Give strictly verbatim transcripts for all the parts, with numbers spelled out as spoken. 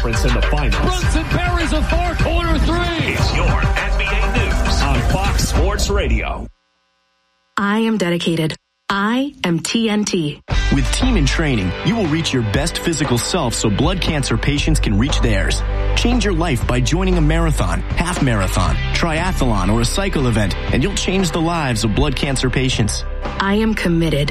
Conference in the finals. Brunson buries a four-corner three. It's your N B A News on Fox Sports Radio. I am dedicated. I am T N T. With Team in Training, you will reach your best physical self so blood cancer patients can reach theirs. Change your life by joining a marathon, half marathon, triathlon, or a cycle event, and you'll change the lives of blood cancer patients. I am committed.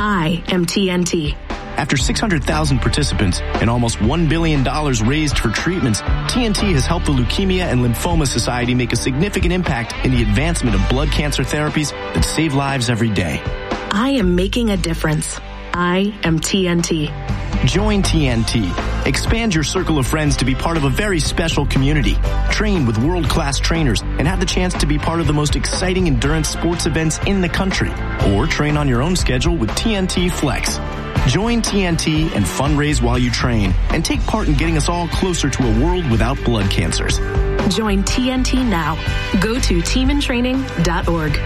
I am T N T. After six hundred thousand participants and almost one billion dollars raised for treatments, T N T has helped the Leukemia and Lymphoma Society make a significant impact in the advancement of blood cancer therapies that save lives every day. I am making a difference. I am T N T. Join T N T. Expand your circle of friends to be part of a very special community. Train with world-class trainers and have the chance to be part of the most exciting endurance sports events in the country. Or train on your own schedule with T N T Flex. Join T N T and fundraise while you train and take part in getting us all closer to a world without blood cancers. Join T N T now. Go to team in training dot org.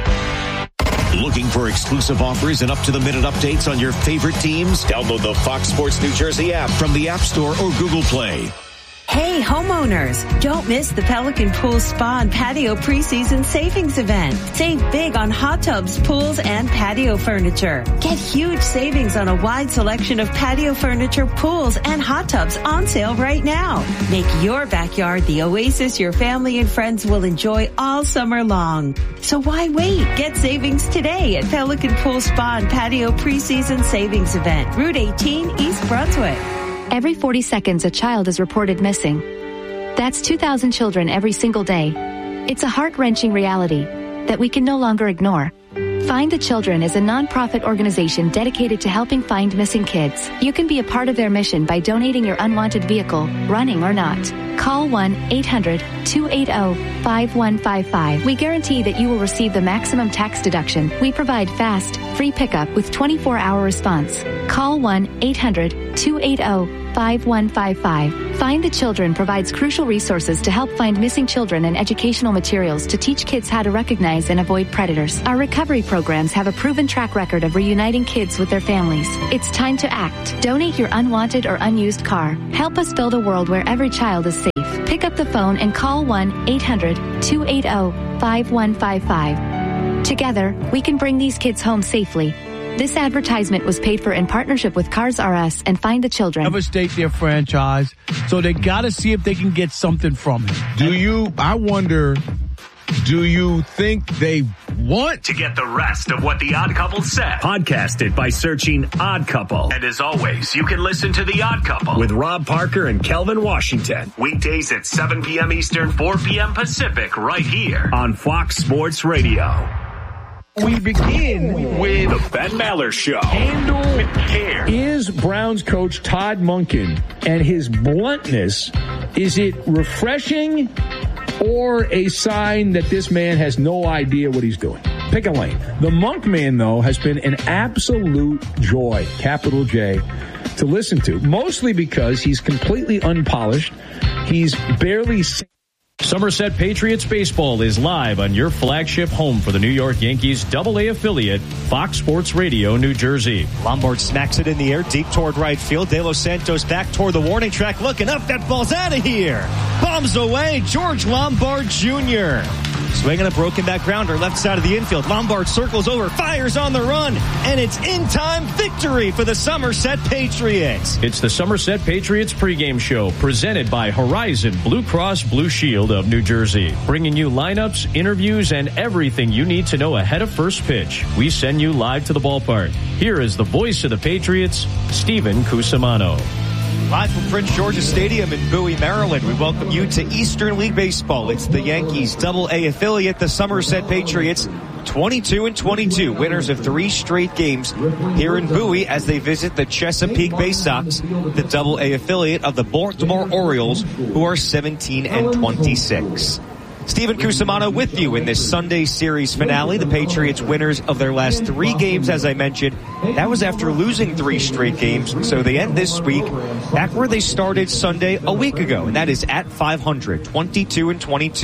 Looking for exclusive offers and up-to-the-minute updates on your favorite teams? Download the Fox Sports New Jersey app from the App Store or Google Play. Hey, homeowners, don't miss the Pelican Pool Spa and Patio preseason savings event. Save big on hot tubs, pools, and patio furniture. Get huge savings on a wide selection of patio furniture, pools, and hot tubs on sale right now. Make your backyard the oasis your family and friends will enjoy all summer long. So why wait? Get savings today at Pelican Pool Spa and Patio preseason savings event, Route eighteen, East Brunswick. Every forty seconds, a child is reported missing. That's two thousand children every single day. It's a heart-wrenching reality that we can no longer ignore. Find the Children is a nonprofit organization dedicated to helping find missing kids. You can be a part of their mission by donating your unwanted vehicle, running or not. Call one eight hundred two eight zero five one five five. We guarantee that you will receive the maximum tax deduction. We provide fast, free pickup with twenty-four hour response. Call one eight hundred two eight zero five one five five. Find the Children provides crucial resources to help find missing children and educational materials to teach kids how to recognize and avoid predators. Our recovery programs have a proven track record of reuniting kids with their families. It's time to act. Donate your unwanted or unused car. Help us build a world where every child is safe. Pick up the phone and call one eight hundred two eight zero five one five five. Together, we can bring these kids home safely. This advertisement was paid for in partnership with Cars R Us and Find the Children. Devastate their franchise, so they got to see if they can get something from it. Do you, I wonder, do you think they want to get the rest of what The Odd Couple said? Podcast it by searching Odd Couple. And as always, you can listen to The Odd Couple with Rob Parker and Kelvin Washington. Weekdays at seven p.m. Eastern, four p.m. Pacific, right here on Fox Sports Radio. We begin with the Ben Maller Show. Handle with care. Is Browns coach Todd Monken and his bluntness, is it refreshing or a sign that this man has no idea what he's doing? Pick a lane. The Monk Man, though, has been an absolute joy, capital J, to listen to, mostly because he's completely unpolished. He's barely... Somerset Patriots baseball is live on your flagship home for the New York Yankees double A affiliate, Fox Sports Radio, New Jersey. Lombard smacks it in the air deep toward right field. De Los Santos back toward the warning track, looking up. That ball's out of here. Bombs away. George Lombard Junior Swinging a broken back grounder left side of the infield. Lombard circles over, fires on the run, and it's in-time victory for the Somerset Patriots. It's the Somerset Patriots pregame show presented by Horizon Blue Cross Blue Shield of New Jersey, bringing you lineups, interviews, and everything you need to know ahead of first pitch. We send you live to the ballpark. Here is the voice of the Patriots, Steven Cusimano. Live from Prince George's Stadium in Bowie, Maryland, we welcome you to Eastern League Baseball. It's the Yankees double A affiliate, the Somerset Patriots, twenty-two and twenty-two, winners of three straight games here in Bowie as they visit the Chesapeake Bay Sox, the double A affiliate of the Baltimore Orioles, who are seventeen and twenty-six. Steven Cusimano with you in this Sunday series finale. The Patriots winners of their last three games, as I mentioned. That was after losing three straight games. So they end this week back where they started Sunday a week ago. And that is at five hundred, twenty-two and twenty-two.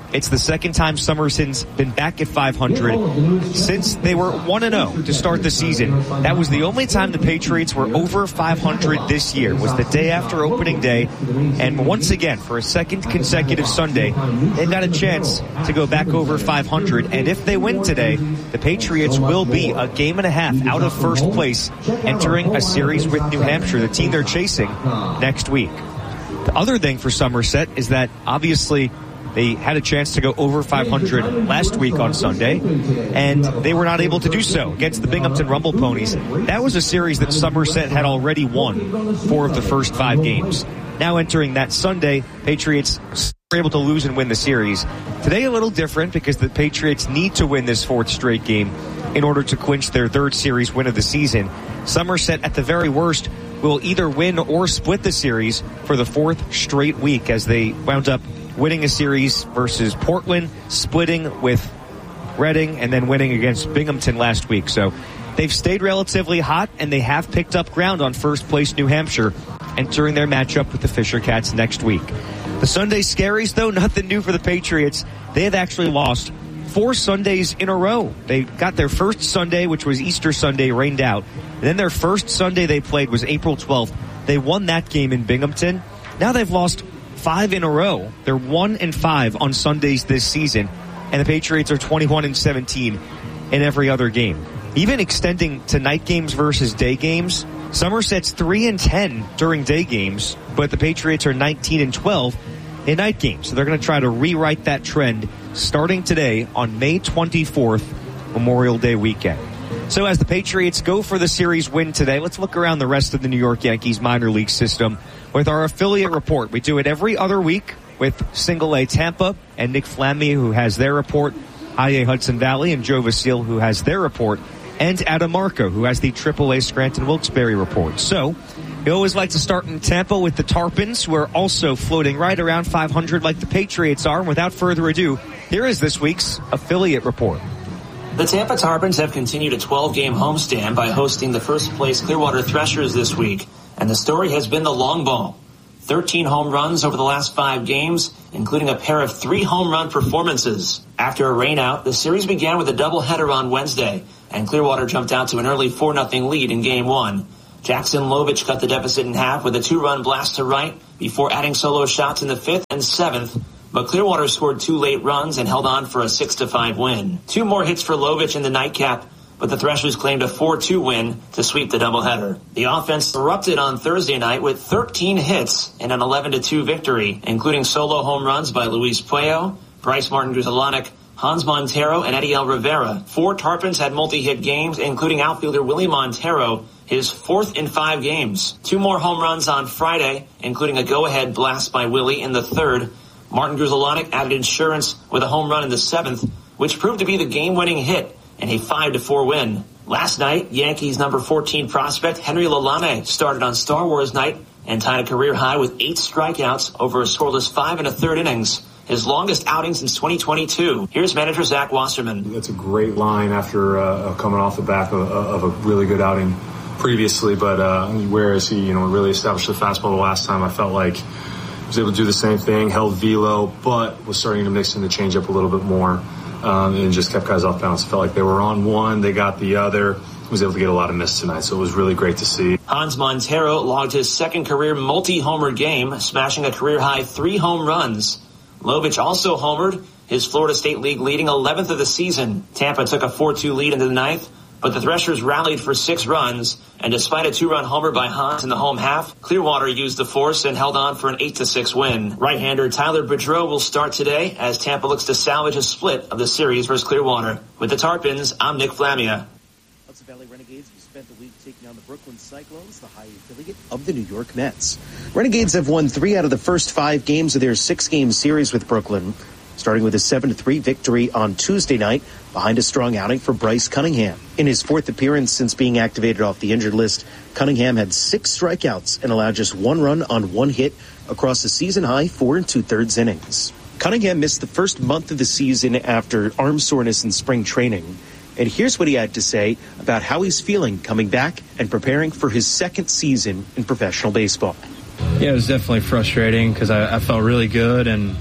It's the second time Somerset's been back at five hundred since they were one and oh to start the season. That was the only time the Patriots were over five hundred this year, was the day after opening day. And once again, for a second consecutive Sunday, they've got a chance to go back over five hundred. And if they win today, the Patriots will be a game and a half out of first place, entering a series with New Hampshire, the team they're chasing, next week. The other thing for Somerset is that obviously they had a chance to go over five hundred last week on Sunday, and they were not able to do so against the Binghamton Rumble Ponies. That was a series that Somerset had already won four of the first five games. Now entering that Sunday, Patriots were able to lose and win the series. Today a little different because the Patriots need to win this fourth straight game in order to clinch their third series win of the season. Somerset, at the very worst, will either win or split the series for the fourth straight week, as they wound up winning a series versus Portland, splitting with Reading, and then winning against Binghamton last week. So they've stayed relatively hot, and they have picked up ground on first place New Hampshire, entering their matchup with the Fisher Cats next week. The Sunday Scaries, though, nothing new for the Patriots. They have actually lost four Sundays in a row. They got their first Sunday, which was Easter Sunday, rained out. And then their first Sunday they played was April twelfth. They won that game in Binghamton. Now they've lost five in a row. They're one and five on Sundays this season, and the Patriots are twenty-one and seventeen in every other game. Even extending to night games versus day games, Somerset's three and ten during day games, but the Patriots are nineteen and twelve in night games. So they're going to try to rewrite that trend starting today on May twenty-fourth, Memorial Day weekend. So as the Patriots go for the series win today, let's look around the rest of the New York Yankees minor league system with our affiliate report. We do it every other week with Single A Tampa and Nick Flammy, who has their report, I A Hudson Valley, and Joe Vasile, who has their report, and Adam Marco, who has the Triple A Scranton Wilkes-Barre report. So we always like to start in Tampa with the Tarpons, who are also floating right around five hundred like the Patriots are. And without further ado, here is this week's affiliate report. The Tampa Tarpons have continued a twelve-game homestand by hosting the first-place Clearwater Threshers this week, and the story has been the long ball. thirteen home runs over the last five games, including a pair of three home run performances. After a rainout, the series began with a doubleheader on Wednesday, and Clearwater jumped out to an early four nothing lead in Game one. Jackson Lovich cut the deficit in half with a two-run blast to right before adding solo shots in the fifth and seventh. But Clearwater scored two late runs and held on for a six to five win. Two more hits for Lovich in the nightcap, but the Threshers claimed a four two win to sweep the doubleheader. The offense erupted on Thursday night with thirteen hits and an eleven to two victory, including solo home runs by Luis Puello, Bryce Martin-Guzelanek, Hans Montero, and Ediel Rivera. Four Tarpons had multi-hit games, including outfielder Willie Montero, his fourth in five games. Two more home runs on Friday, including a go-ahead blast by Willie in the third. Martin Guzelanek added insurance with a home run in the seventh, which proved to be the game-winning hit and a five to four win. Last night, Yankees number fourteen prospect Henry Lalane started on Star Wars night and tied a career high with eight strikeouts over a scoreless five and a third innings, his longest outing since twenty twenty-two. Here's manager Zach Wasserman. That's a great line after uh, coming off the back of, of a really good outing previously, but uh, whereas he, you know, really established the fastball the last time, I felt like he was able to do the same thing, held velo, but was starting to mix in the changeup a little bit more, um, and just kept guys off balance. It felt like they were on one, they got the other. Was able to get a lot of miss tonight, so it was really great to see. Hans Montero logged his second career multi-homer game, smashing a career-high three home runs. Lovich also homered, his Florida State League leading eleventh of the season. Tampa took a four two lead into the ninth, but the Threshers rallied for six runs, and despite a two-run homer by Hans in the home half, Clearwater used the force and held on for an eight to six win. Right-hander Tyler Boudreau will start today as Tampa looks to salvage a split of the series versus Clearwater. With the Tarpons, I'm Nick Flamia. Hudson Valley Renegades have spent the week taking on the Brooklyn Cyclones, the high affiliate of the New York Mets. Renegades have won three out of the first five games of their six-game series with Brooklyn, starting with a seven to three victory on Tuesday night behind a strong outing for Bryce Cunningham. In his fourth appearance since being activated off the injured list, Cunningham had six strikeouts and allowed just one run on one hit across a season-high four and two-thirds innings. Cunningham missed the first month of the season after arm soreness in spring training. And here's what he had to say about how he's feeling coming back and preparing for his second season in professional baseball. Yeah, it was definitely frustrating because I, I felt really good and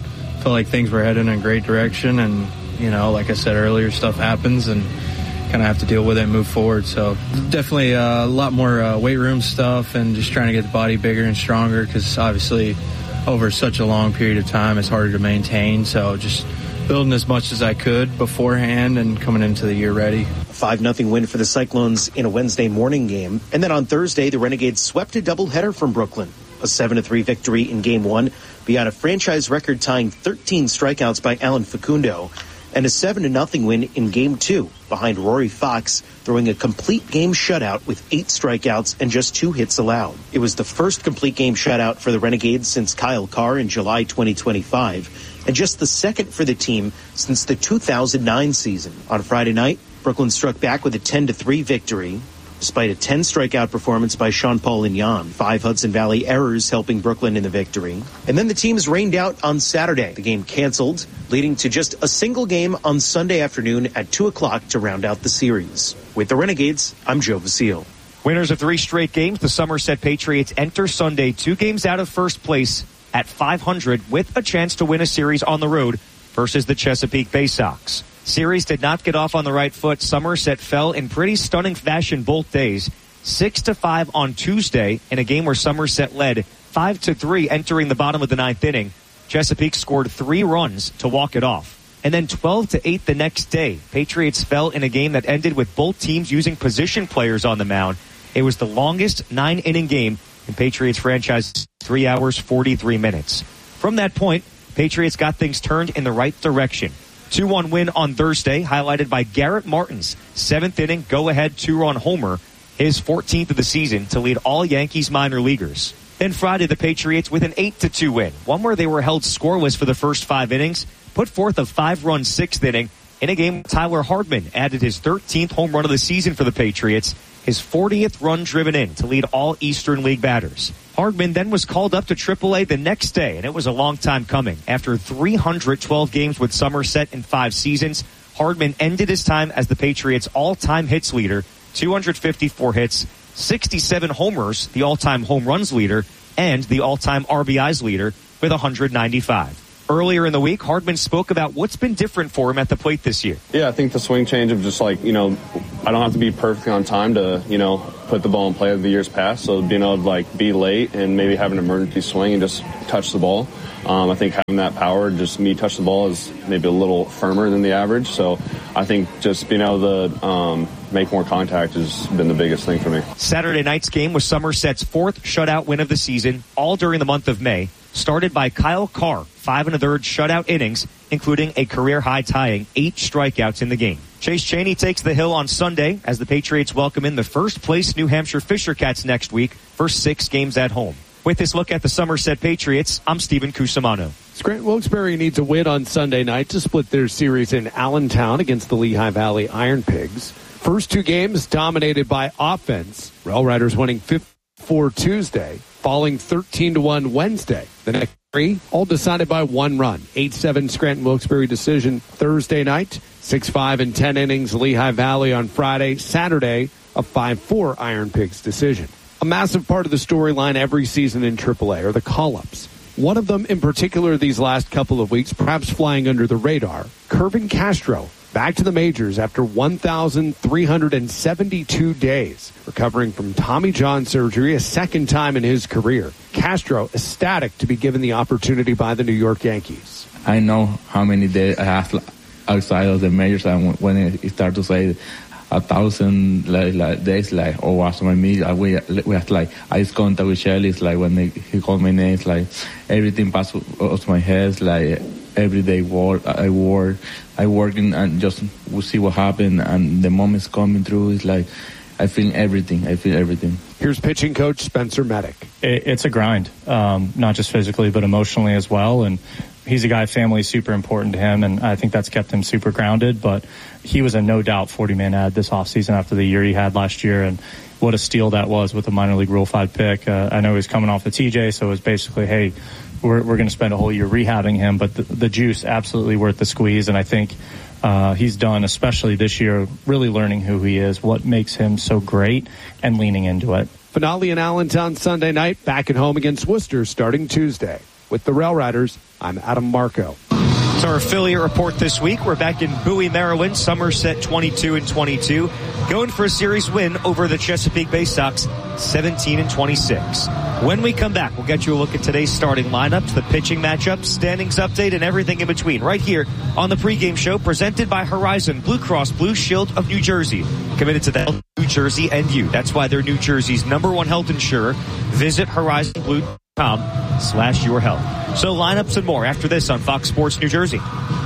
felt like things were heading in a great direction. And, you know, like I said earlier, stuff happens and kind of have to deal with it and move forward. So definitely uh, a lot more uh, weight room stuff and just trying to get the body bigger and stronger, because obviously over such a long period of time it's harder to maintain. So just building as much as I could beforehand and coming into the year ready. five nothing win for the Cyclones in a Wednesday morning game. And then on Thursday, the Renegades swept a doubleheader from Brooklyn. A seven to three victory in game one beyond a franchise record tying thirteen strikeouts by Alan Facundo, and a seven to nothing win in game two behind Rory Fox throwing a complete game shutout with eight strikeouts and just two hits allowed. It was the first complete game shutout for the Renegades since Kyle Carr in July twenty twenty-five, and just the second for the team since the two thousand nine season. On Friday night, Brooklyn struck back with a ten to three victory, despite a ten strikeout performance by Sean-Paul Lignon. Five Hudson Valley errors helping Brooklyn in the victory. And then the teams rained out on Saturday. The game canceled, leading to just a single game on Sunday afternoon at two o'clock to round out the series. With the Renegades, I'm Joe Vasile. Winners of three straight games, the Somerset Patriots enter Sunday two games out of first place at five hundred with a chance to win a series on the road versus the Chesapeake Bay Sox. Series did not get off on the right foot. Somerset fell in pretty stunning fashion both days. Six to five on Tuesday in a game where Somerset led five to three entering the bottom of the ninth inning. Chesapeake scored three runs to walk it off. And then twelve to eight the next day. Patriots fell in a game that ended with both teams using position players on the mound. It was the longest nine inning game in Patriots franchise, three hours, forty-three minutes. From that point, Patriots got things turned in the right direction. two one win on Thursday, highlighted by Garrett Martin's seventh inning go-ahead two-run homer, his fourteenth of the season, to lead all Yankees minor leaguers. Then Friday, the Patriots with an eight to two win, one where they were held scoreless for the first five innings, put forth a five-run sixth inning in a game where Tyler Hardman added his thirteenth home run of the season for the Patriots, his fortieth run driven in to lead all Eastern League batters. Hardman then was called up to triple A the next day, and it was a long time coming. After three hundred twelve games with Somerset in five seasons, Hardman ended his time as the Patriots' all-time hits leader, two hundred fifty-four hits, sixty-seven homers, the all-time home runs leader, and the all-time R B Is leader with one hundred ninety-five. Earlier in the week, Hardman spoke about what's been different for him at the plate this year. Yeah, I think the swing change of just like, you know, I don't have to be perfectly on time to, you know, put the ball in play of the years past. So being able to like be late and maybe have an emergency swing and just touch the ball. Um, I think having that power, just me touch the ball, is maybe a little firmer than the average. So I think just being able to um, make more contact has been the biggest thing for me. Saturday night's game was Somerset's fourth shutout win of the season, all during the month of May. Started by Kyle Carr, five and a third shutout innings, including a career-high tying eight strikeouts in the game. Chase Chaney takes the hill on Sunday as the Patriots welcome in the first-place New Hampshire Fisher Cats next week for six games at home. With this look at the Somerset Patriots, I'm Stephen Cusimano. Scranton Wilkes-Barre needs a win on Sunday night to split their series in Allentown against the Lehigh Valley Iron Pigs. First two games dominated by offense. Rail Riders winning five four Tuesday, falling thirteen to one Wednesday. The next three, all decided by one run. eight seven Scranton Wilkes-Barre decision Thursday night. six five and ten innings Lehigh Valley on Friday. Saturday, a five four Iron Pigs decision. A massive part of the storyline every season in triple A are the call-ups. One of them in particular these last couple of weeks, perhaps flying under the radar, Kervin Castro, back to the majors after one thousand three hundred seventy-two days, recovering from Tommy John surgery a second time in his career. Castro ecstatic to be given the opportunity by the New York Yankees. I know how many days I have outside of the majors, and when I start to say a thousand like, like days, like, oh, after my meet, we we have like ice contact with Shelly. It's like when they, he called my name, it's like everything passed off my head. It's like every day work, I work, I working and just we'll see what happened. And the moment's coming through. It's like I feel everything. I feel everything. Here's pitching coach Spencer Medic. It, it's a grind, um, not just physically but emotionally as well. And he's a guy, family is super important to him, and I think that's kept him super grounded. But he was a no-doubt forty-man ad this offseason after the year he had last year, and what a steal that was with the minor league Rule five pick. Uh, I know he's coming off the T J, so it was basically, hey, we're, we're going to spend a whole year rehabbing him, but the, the juice absolutely worth the squeeze, and I think uh, he's done, especially this year, really learning who he is, what makes him so great, and leaning into it. Finale in Allentown Sunday night, back at home against Worcester starting Tuesday. With the Rail Riders, I'm Adam Marco. So our affiliate report this week, we're back in Bowie, Maryland. Somerset twenty-two and twenty-two, going for a series win over the Chesapeake Bay Sox, seventeen and twenty-six. When we come back, we'll get you a look at today's starting lineups, the pitching matchups, standings update, and everything in between right here on the pregame show presented by Horizon Blue Cross Blue Shield of New Jersey. Committed to the health of New Jersey and you. That's why they're New Jersey's number one health insurer. Visit horizon blue dot com slash your health. So lineups and more after this on Fox Sports New Jersey.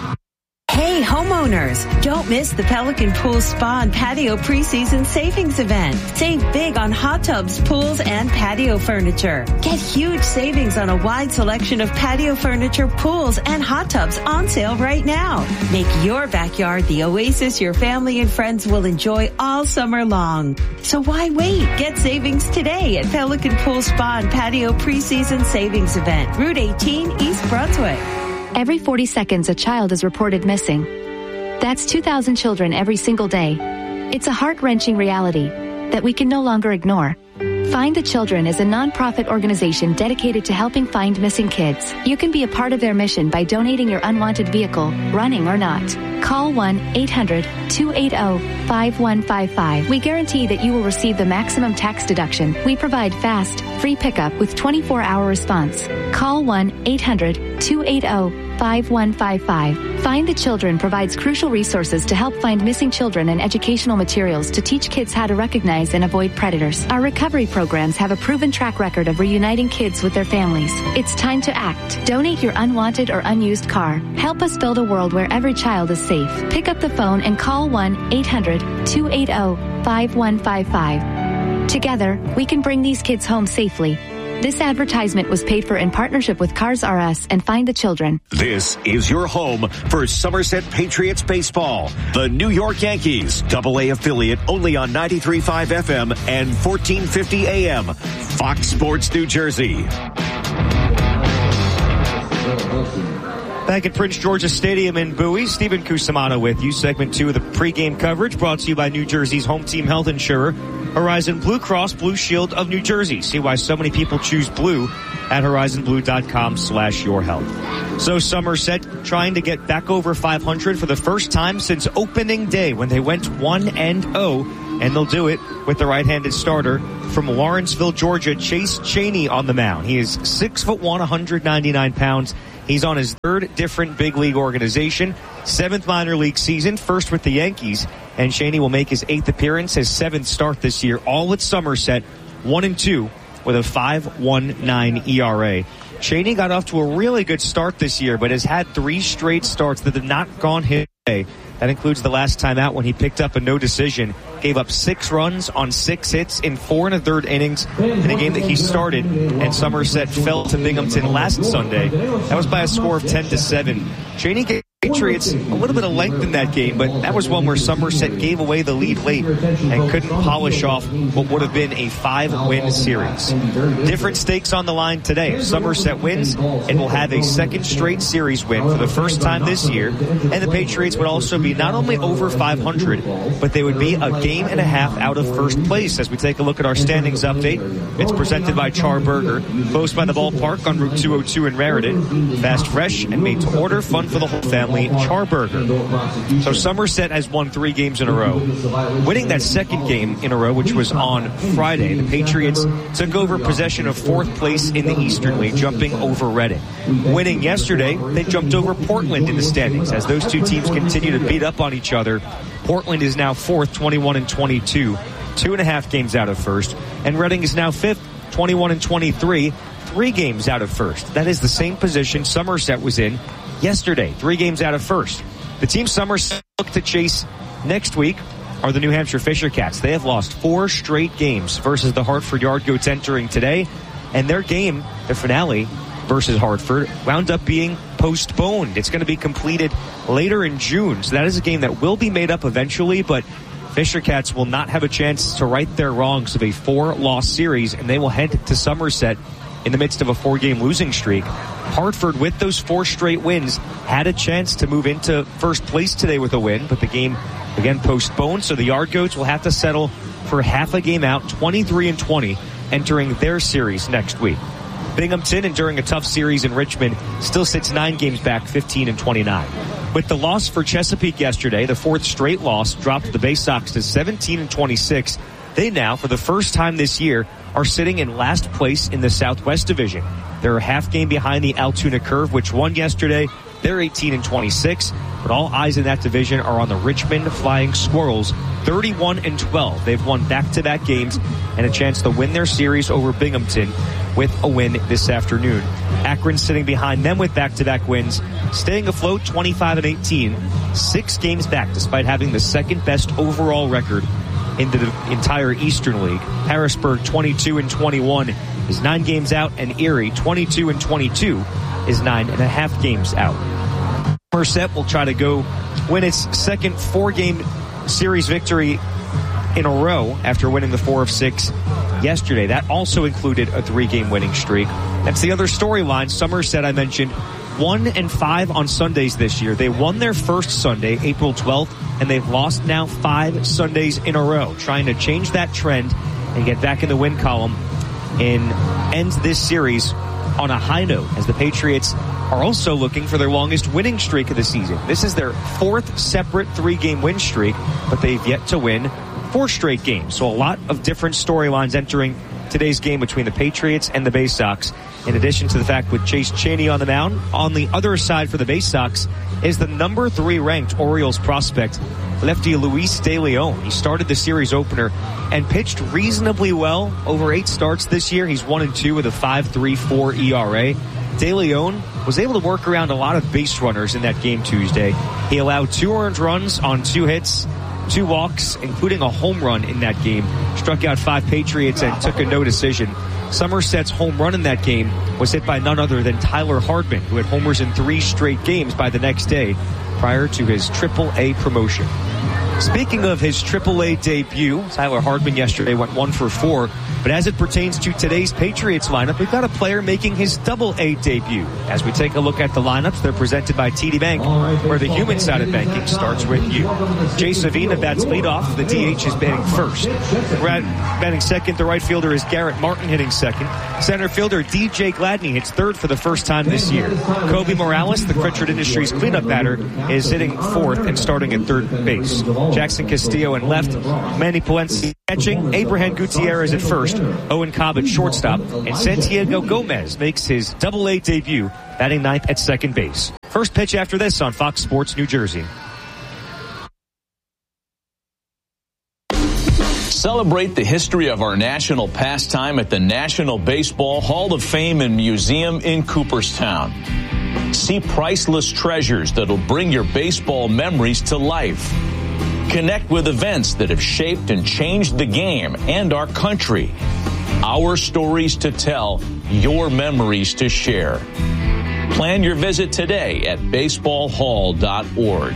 Hey, homeowners, don't miss the Pelican Pool Spa and Patio preseason savings event. Save big on hot tubs, pools, and patio furniture. Get huge savings on a wide selection of patio furniture, pools, and hot tubs on sale right now. Make your backyard the oasis your family and friends will enjoy all summer long. So why wait? Get savings today at Pelican Pool Spa and Patio preseason savings event, Route eighteen, East Brunswick. Every forty seconds, a child is reported missing. That's two thousand children every single day. It's a heart-wrenching reality that we can no longer ignore. Find the Children is a non-profit organization dedicated to helping find missing kids. You can be a part of their mission by donating your unwanted vehicle, running or not. Call one eight hundred two eight zero five one five five. We guarantee that you will receive the maximum tax deduction. We provide fast, free pickup with twenty-four hour response. Call one eight hundred two eight zero five one five five. Find the Children provides crucial resources to help find missing children and educational materials to teach kids how to recognize and avoid predators. Our recovery programs have a proven track record of reuniting kids with their families. It's time to act. Donate your unwanted or unused car. Help us build a world where every child is safe. Pick up the phone and call one eight hundred two eight zero five one five five. Together, we can bring these kids home safely. This advertisement was paid for in partnership with Cars R Us and Find the Children. This is your home for Somerset Patriots baseball. The New York Yankees, double A affiliate, only on ninety-three point five F M and fourteen fifty A M. Fox Sports New Jersey. Back at Prince George's Stadium in Bowie, Stephen Cusimano with you. Segment two of the pregame coverage brought to you by New Jersey's home team health insurer, Horizon Blue Cross Blue Shield of New Jersey. See why so many people choose blue at horizon blue dot com slash your health. So Somerset trying to get back over five hundred for the first time since opening day when they went one and oh, and they'll do it with the right-handed starter from Lawrenceville, Georgia, Chase Cheney on the mound. He is six foot one, one hundred ninety-nine pounds. He's on his third different big league organization, seventh minor league season, first with the Yankees, and Cheney will make his eighth appearance, his seventh start this year, all with Somerset, one and two with a five point one nine E R A. Cheney got off to a really good start this year, but has had three straight starts that have not gone his way. That includes the last time out when he picked up a no decision, gave up six runs on six hits in four and a third innings in a game that he started, and Somerset fell to Binghamton last Sunday. That was by a score of ten to seven. Cheney gave Patriots a little bit of length in that game, but that was one where Somerset gave away the lead late and couldn't polish off what would have been a five-win series. Different stakes on the line today. If Somerset wins, it will have a second straight series win for the first time this year, and the Patriots would also be not only over five hundred, but they would be a game and a half out of first place. As we take a look at our standings update, it's presented by Char Burger, close by the ballpark on Route two oh two in Raritan. Fast, fresh, and made to order. Fun for the whole family. Char Burger. So Somerset has won three games in a row. Winning that second game in a row, which was on Friday, the Patriots took over possession of fourth place in the Eastern League, jumping over Reading. Winning yesterday, they jumped over Portland in the standings. As those two teams continue to beat up on each other, Portland is now fourth, twenty-one and twenty-two, two and a half games out of first, and Reading is now fifth, twenty-one and twenty-three, three games out of first. That is the same position Somerset was in yesterday, three games out of first. The team Somerset look to chase next week are the New Hampshire Fisher Cats. They have lost four straight games versus the Hartford Yard Goats entering today, and their game, the finale versus Hartford, wound up being postponed. It's going to be completed later in June, so that is a game that will be made up eventually, but Fisher Cats will not have a chance to right their wrongs of a four-loss series, and they will head to Somerset in the midst of a four-game losing streak. Hartford, with those four straight wins, had a chance to move into first place today with a win, but the game, again, postponed, so the Yard Goats will have to settle for half a game out, twenty-three and twenty, entering their series next week. Binghamton, enduring a tough series in Richmond, still sits nine games back, fifteen and twenty-nine. With the loss for Chesapeake yesterday, the fourth straight loss dropped the Bay Sox to seventeen and twenty-six. They now, for the first time this year, are sitting in last place in the Southwest Division. They're a half game behind the Altoona Curve, which won yesterday. They're eighteen and twenty-six, but all eyes in that division are on the Richmond Flying Squirrels, thirty-one and twelve. They've won back-to-back games and a chance to win their series over Binghamton with a win this afternoon. Akron sitting behind them with back-to-back wins, staying afloat twenty-five and eighteen, six games back despite having the second best overall record in the entire Eastern League. Harrisburg twenty-two and twenty-one is nine games out, and Erie twenty-two and twenty-two is nine and a half games out. Somerset will try to go win its second four-game series victory in a row after winning the four of six yesterday. That also included a three-game winning streak. That's the other storyline. Somerset, I mentioned, one and five on Sundays this year. They won their first Sunday, April twelfth, and they've lost now five Sundays in a row, trying to change that trend and get back in the win column and end this series on a high note, as the Patriots are also looking for their longest winning streak of the season. This is their fourth separate three-game win streak, but they've yet to win four straight games. So a lot of different storylines entering today's game between the Patriots and the Bay Sox, in addition to the fact with Chase Chaney on the mound. On the other side for the Bay Sox is the number three ranked Orioles prospect, lefty Luis De Leon. He started the series opener and pitched reasonably well over eight starts this year. He's one and two with a five point three four E R A. De Leon was able to work around a lot of base runners in that game Tuesday. He allowed two earned runs on two hits, two walks, including a home run in that game. Struck out five Patriots and took a no decision. Somerset's home run in that game was hit by none other than Tyler Hardman, who had homers in three straight games by the next day prior to his triple A promotion. Speaking of his triple A debut, Tyler Hardman yesterday went one for four. But as it pertains to today's Patriots lineup, we've got a player making his double A debut. As we take a look at the lineups, they're presented by T D Bank, where the human side of banking starts with you. Jay Savina bats leadoff. The D H is batting first. Brad batting second. The right fielder is Garrett Martin hitting second. Center fielder D J Gladney hits third for the first time this year. Kobe Morales, the Pritchard Industries cleanup batter, is hitting fourth and starting at third base. Jackson Castillo in left. Manny Palencia catching. Abraham Gutierrez at first. Owen Cobb at shortstop. And Santiago Gomez makes his double A debut, batting ninth at second base. First pitch after this on Fox Sports New Jersey. Celebrate the history of our national pastime at the National Baseball Hall of Fame and Museum in Cooperstown. See priceless treasures that'll bring your baseball memories to life. Connect with events that have shaped and changed the game and our country. Our stories to tell, your memories to share. Plan your visit today at baseball hall dot org.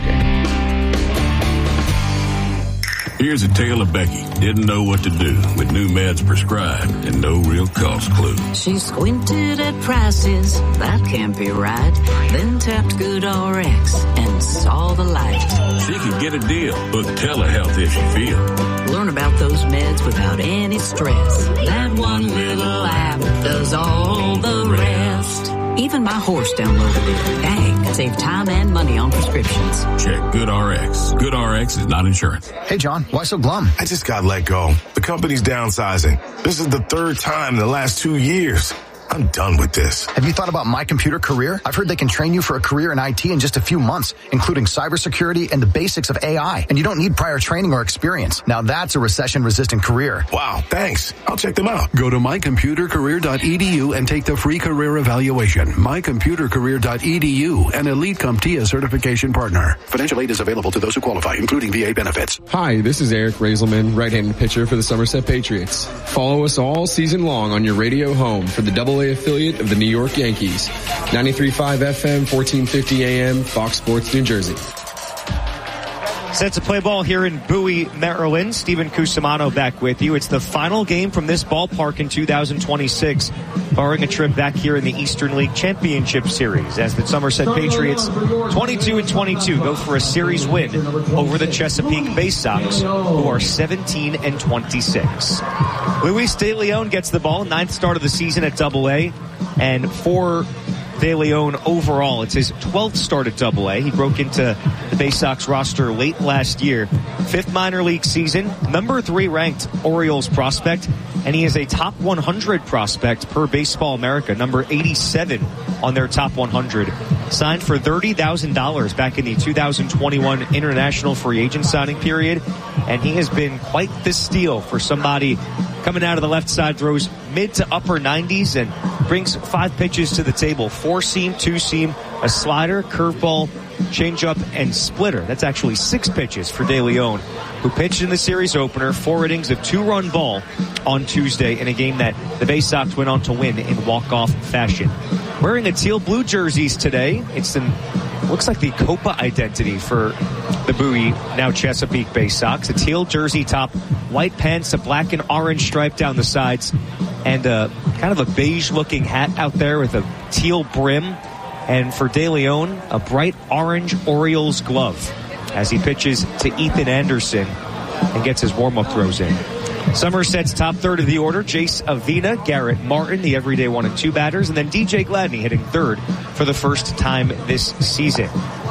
Here's a tale of Becky. Didn't know what to do with new meds prescribed and no real cost clue. She squinted at prices, that can't be right. Then tapped GoodRx and saw the light. She could get a deal. Book telehealth if you feel. Learn about those meds without any stress. That one little app does all the rest. Even my horse downloaded it. Dang, save time and money on prescriptions. Check GoodRx. GoodRx is not insurance. Hey, John, why so glum? I just got let go. The company's downsizing. This is the third time in the last two years. I'm done with this. Have you thought about My Computer Career? I've heard they can train you for a career in I T in just a few months, including cybersecurity and the basics of A I. And you don't need prior training or experience. Now that's a recession-resistant career. Wow, thanks. I'll check them out. Go to my computer career dot e d u and take the free career evaluation. my computer career dot e d u, an Elite CompTIA certification partner. Financial aid is available to those who qualify, including V A benefits. Hi, this is Eric Raiselman, right-handed pitcher for the Somerset Patriots. Follow us all season long on your radio home for the double A affiliate of the New York Yankees. ninety-three point five F M, fourteen fifty A M, Fox Sports New Jersey. Set to play ball here in Bowie, Maryland. Steven Cusimano back with you. It's the final game from this ballpark in two thousand twenty-six, barring a trip back here in the Eastern League Championship Series, as the Somerset Patriots, twenty-two and twenty-two, go for a series win over the Chesapeake Bay Sox, who are seventeen and twenty-six. Luis De Leon gets the ball, ninth start of the season at Double A. And for De Leon overall, it's his twelfth start at Double A. He broke into the Bay Sox roster late last year. Fifth minor league season, number three ranked Orioles prospect, and he is a top one hundred prospect per Baseball America, number eighty-seven on their top one hundred. Signed for thirty thousand dollars back in the two thousand twenty-one international free agent signing period, and he has been quite the steal for somebody coming out of the left side, throws mid to upper nineties and brings five pitches to the table. Four seam, two seam, a slider, curveball, changeup, and splitter. That's actually six pitches for De Leon, who pitched in the series opener, four innings of two-run ball on Tuesday in a game that the Bay Sox went on to win in walk-off fashion. Wearing a teal blue jerseys today. It's an looks like the Copa identity for the Bowie, now Chesapeake Bay Sox. A teal jersey top, white pants, a black and orange stripe down the sides, and a kind of a beige-looking hat out there with a teal brim. And for De Leon, a bright orange Orioles glove as he pitches to Ethan Anderson and gets his warm-up throws in. Somerset's top third of the order, Jace Avina, Garrett Martin, the everyday one and two batters, and then D J Gladney hitting third for the first time this season.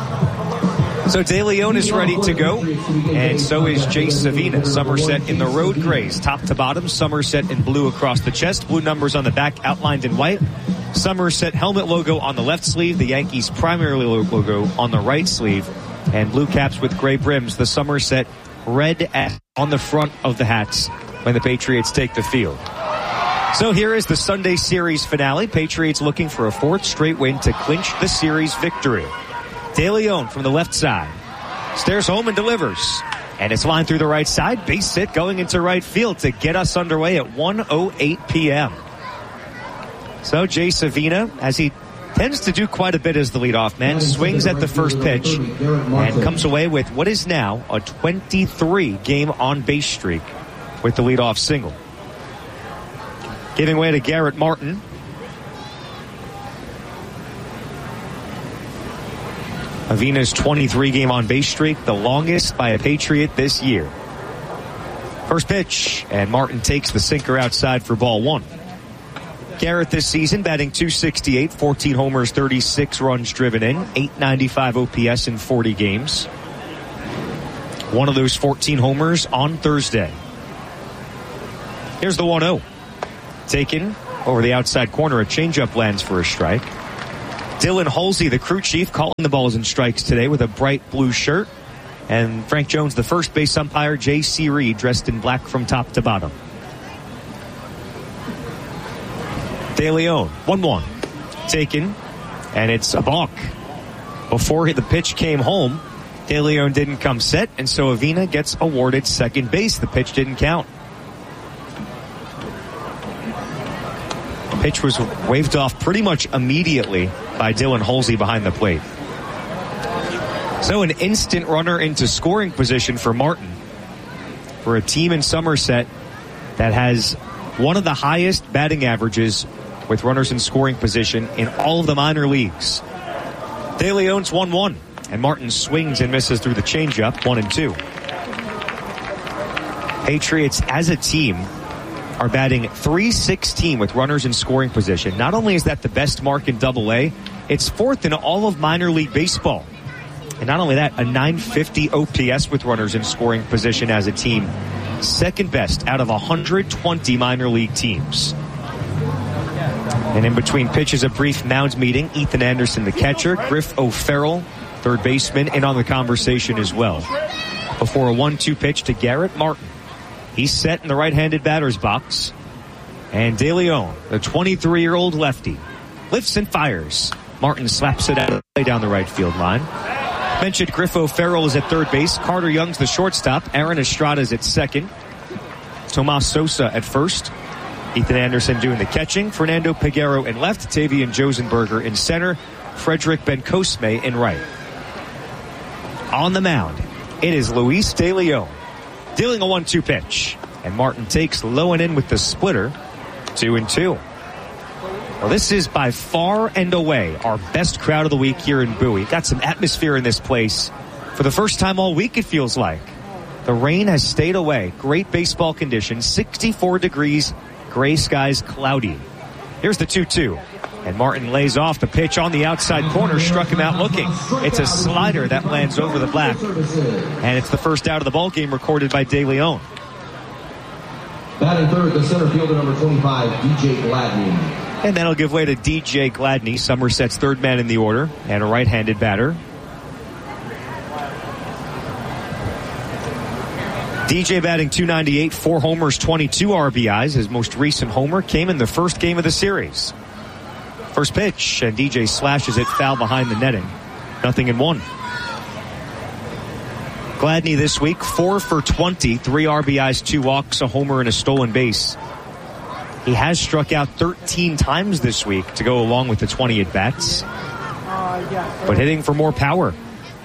So De Leon is ready to go, and so is Jace Avina. Somerset in the road grays, top to bottom. Somerset in blue across the chest. Blue numbers on the back outlined in white. Somerset helmet logo on the left sleeve. The Yankees primary logo on the right sleeve. And blue caps with gray brims. The Somerset red on the front of the hats when the Patriots take the field. So here is the Sunday series finale. Patriots looking for a fourth straight win to clinch the series victory. De Leon from the left side stares home and delivers. And it's lined through the right side. Base hit going into right field to get us underway at one oh eight p.m. So Jace Avina, as he tends to do quite a bit as the leadoff man, swings at the first pitch and comes away with what is now a twenty-three game on base streak with the leadoff single. Giving way to Garrett Martin. Avina's twenty-three game on base streak, the longest by a Patriot this year. First pitch, and Martin takes the sinker outside for ball one. Garrett this season batting two sixty-eight, fourteen homers, thirty-six runs driven in, eight ninety-five O P S in forty games. One of those fourteen homers on Thursday. Here's the one oh. Taken over the outside corner, a changeup lands for a strike. Dylan Halsey, the crew chief, calling the balls and strikes today with a bright blue shirt. And Frank Jones, the first base umpire, J C Reed, dressed in black from top to bottom. De Leon, one one. Taken, and it's a balk. Before the pitch came home, De Leon didn't come set, and so Avina gets awarded second base. The pitch didn't count. Pitch was waved off pretty much immediately by Dylan Halsey behind the plate. So an instant runner into scoring position for Martin, for a team in Somerset that has one of the highest batting averages with runners in scoring position in all of the minor leagues. De Leon's one one, and Martin swings and misses through the changeup, one and two. Patriots as a team are batting three sixteen with runners in scoring position. Not only is that the best mark in Double A, it's fourth in all of minor league baseball. And not only that, a nine fifty O P S with runners in scoring position as a team. Second best out of one hundred twenty minor league teams. And in between pitches, a brief mound meeting. Ethan Anderson, the catcher. Griff O'Farrell, third baseman, in on the conversation as well. Before a one two pitch to Garrett Martin. He's set in the right-handed batter's box. And De Leon, the twenty-three-year-old lefty, lifts and fires. Martin slaps it out down the right field line. Mentioned Griff O'Farrell is at third base. Carter Young's the shortstop. Aaron Estrada's at second. Tomas Sosa at first. Ethan Anderson doing the catching. Fernando Peguero in left. Tavian Josenberger in center. Frederick Bencosme in right. On the mound, it is Luis De Leon, dealing a one two pitch. And Martin takes low and in with the splitter. Two and two. Well, this is by far and away our best crowd of the week here in Bowie. Got some atmosphere in this place for the first time all week, it feels like. The rain has stayed away. Great baseball conditions. sixty-four degrees. Gray skies, cloudy. Here's the two two. And Martin lays off the pitch on the outside corner, struck him out looking. It's a slider that lands over the black. And it's the first out of the ball game recorded by De Leon. Batting third, the center fielder, number twenty-five, D J Gladney. And that'll give way to D J Gladney, Somerset's third man in the order, and a right-handed batter. D J batting two ninety-eight, four homers, twenty-two R B Is. His most recent homer came in the first game of the series. First pitch, and D J slashes it foul behind the netting. Nothing in one. Gladney this week, four for twenty, three R B Is, two walks, a homer, and a stolen base. He has struck out thirteen times this week to go along with the twenty at-bats. But hitting for more power.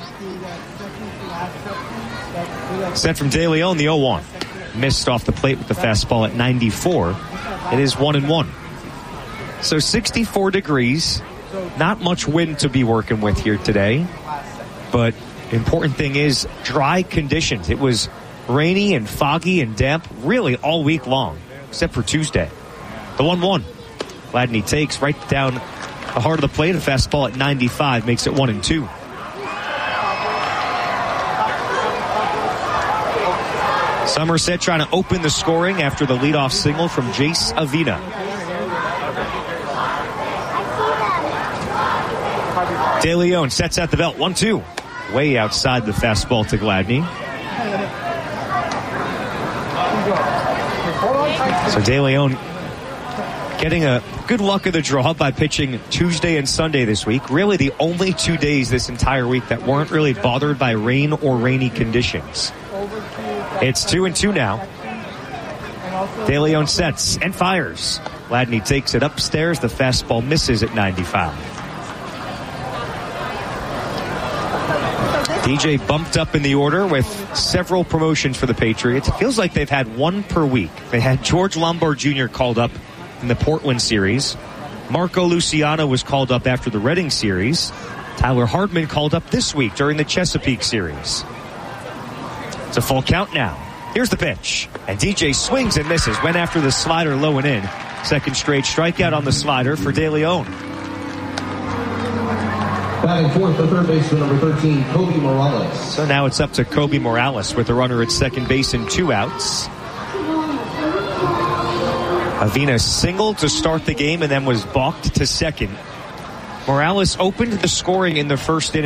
Set from De Leon, the oh one. Missed off the plate with the fastball at ninety-four. It is one and one. So sixty-four degrees. Not much wind to be working with here today. But important thing is dry conditions. It was rainy and foggy and damp really all week long, except for Tuesday. The one one. Gladney takes right down the heart of the plate. A fastball at ninety-five makes it one and two. Somerset trying to open the scoring after the leadoff single from Jace Avina. De Leon sets out the belt. one two. Way outside the fastball to Gladney. So De Leon getting a good luck of the draw by pitching Tuesday and Sunday this week. Really the only two days this entire week that weren't really bothered by rain or rainy conditions. It's two and two now. De Leon sets and fires. Gladney takes it upstairs. The fastball misses at ninety-five. D J bumped up in the order with several promotions for the Patriots. It feels like they've had one per week. They had George Lombard Junior called up in the Portland series. Marco Luciano was called up after the Reading series. Tyler Hardman called up this week during the Chesapeake series. It's a full count now. Here's the pitch. And D J swings and misses. Went after the slider low and in. Second straight strikeout on the slider for De Leon. Batting fourth, the third baseman, number thirteen, Kobe Morales. So now it's up to Kobe Morales with the runner at second base and two outs. Avina singled to start the game and then was balked to second. Morales opened the scoring in the first inning.